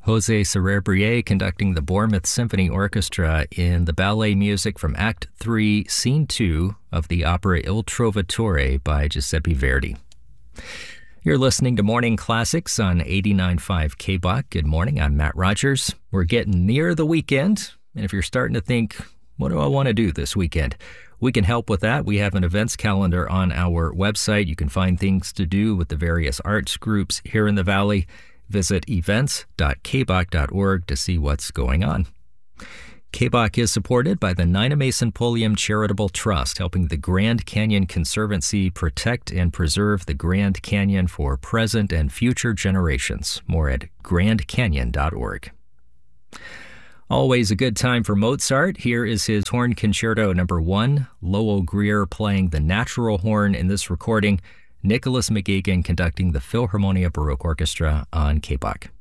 Jose Cerebrier conducting the Bournemouth Symphony Orchestra in the ballet music from Act 3, Scene 2 of the opera Il Trovatore by Giuseppe Verdi. You're listening to Morning Classics on 89.5 KBOC. Good morning, I'm Matt Rogers. We're getting near the weekend, and if you're starting to think, what do I want to do this weekend? We can help with that. We have an events calendar on our website. You can find things to do with the various arts groups here in the Valley. Visit events.kbok.org to see what's going on. KBOC is supported by the Nina Mason Pulliam Charitable Trust, helping the Grand Canyon Conservancy protect and preserve the Grand Canyon for present and future generations. More at grandcanyon.org. Always a good time for Mozart. Here is his Horn Concerto No. 1, Lowell Greer playing the natural horn in this recording, Nicholas McGeegan conducting the Philharmonia Baroque Orchestra on KBOC.